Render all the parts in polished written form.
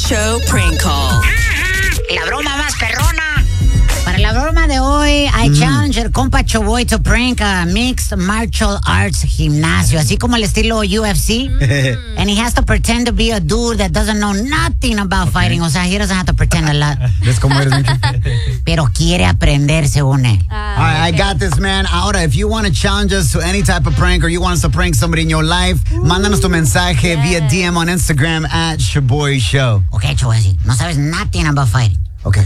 Show prank call. La broma más perrona. Para la broma de hoy, I challenge el compa Choboy to prank a mixed martial arts gimnasio, así como el estilo UFC. And he has to pretend to be a dude that doesn't know nothing about fighting. O sea, he doesn't have to pretend a lot. Es como eres mucho. Pero quiere aprender, según él. All right, I got this, man. Ahora, if you want to challenge us to any type of prank or you want us to prank somebody in your life, mándanos tu mensaje via DM on Instagram at Shoboy Show. Okay, Choboy, no sabes nothing about fighting. Okay.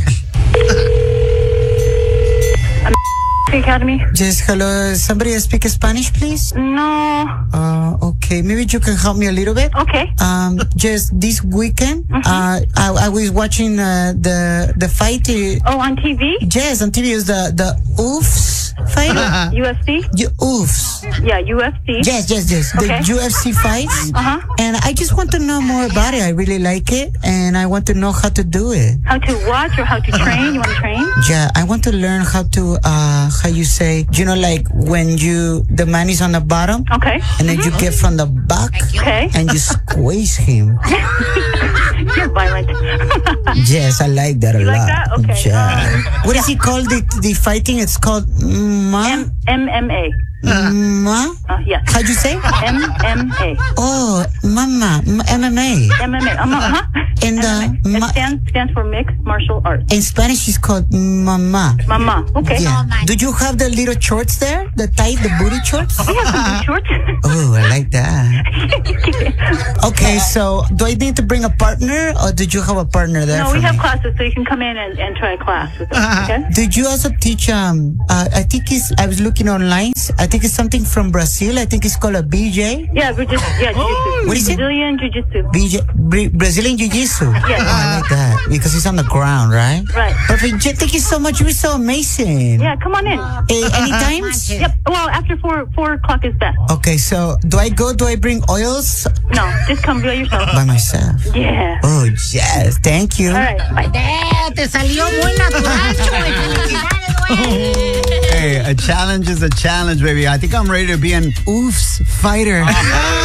Academy? Yes, hello. Somebody speak Spanish, please? No. Okay. Maybe you can help me a little bit. Okay. Just this weekend, I was watching the fight. Oh, on TV? Yes, on TV is the OOFs fight. UFC? OOFs. Yeah, UFC. Yes. Okay. The UFC fights. And I just want to know more about it. I really like it, and I want to know how to do it. How to watch or how to train? You want to train? Yeah, I want to learn how to, how you say, like when the man is on the bottom. Okay. And then you get from the back. Okay. And you squeeze him. You're violent. Yes, I like that a lot. like that? Okay. Yeah. What is it called? The fighting? It's called MMA. Yes. How'd you say? MMA. Oh, MMA. MMA. MMA. And It stands for mixed martial arts. in Spanish, it's called mama. Mama. Okay. Yeah. Do you have the little shorts there? The booty shorts? We have some shorts. Oh, I like that. Okay, so do I need to bring a partner, or did you have a partner there? No, we for have me? classes, so you can come in and try a class with us. Okay. Did you also teach? I think I was looking online. I think it's something from Brazil. I think it's called a BJ. Yeah, jiu-jitsu. What is it? Brazilian jiu-jitsu. Brazilian Jiu-Jitsu. Yes. Oh, I like that because it's on the ground, right? Right. Perfect. Thank you so much. You're so amazing. Yeah, come on in. Anytime? Yep. Well, after 4 o'clock is best. Okay, so do I bring oils? No, just come by yourself. By myself. Yeah. Oh, yes. Thank you. All right. Bye. Te salió muy natural, Choboy. Felicidades, güey. Hey, a challenge is a challenge, baby. I think I'm ready to be an OOFs fighter.